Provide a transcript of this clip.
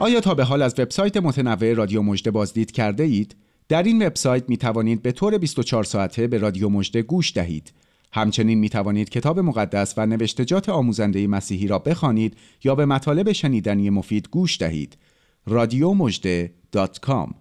آیا تا به حال از وبسایت متنوع رادیو مژده بازدید کرده اید؟ در این وبسایت می توانید به طور 24 ساعته به رادیو مژده گوش دهید. همچنین می توانید کتاب مقدس و نوشتجات آموزنده مسیحی را بخوانید یا به مطالب شنیدنی مفید گوش دهید. radiomojde.com